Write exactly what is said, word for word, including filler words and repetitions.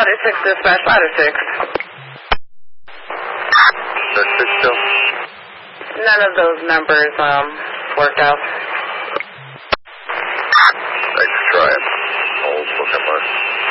Ladder six, dispatch, ladder six. Ladder six still? None of those numbers um worked out. Thanks for trying. Hold, look at my...